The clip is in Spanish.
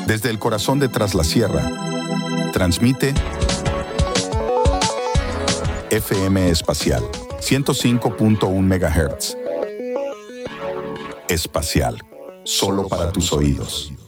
Desde el corazón de Tras la Sierra, transmite FM Espacial, 105.1 MHz. Espacial, solo para tus oídos.